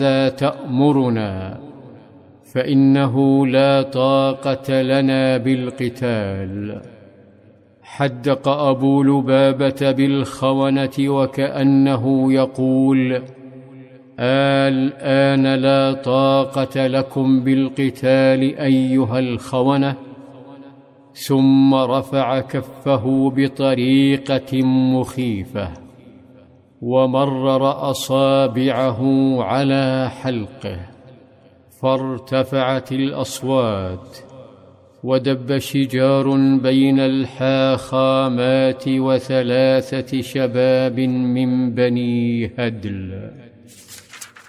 لا تأمرنا، فإنه لا طاقة لنا بالقتال. حدق أبو لبابة بالخونة وكأنه يقول: الآن لا طاقة لكم بالقتال أيها الخونة. ثم رفع كفه بطريقة مخيفة ومرر أصابعه على حلقه، فارتفعت الأصوات ودب شجار بين الحاخامات وثلاثة شباب من بني هدل.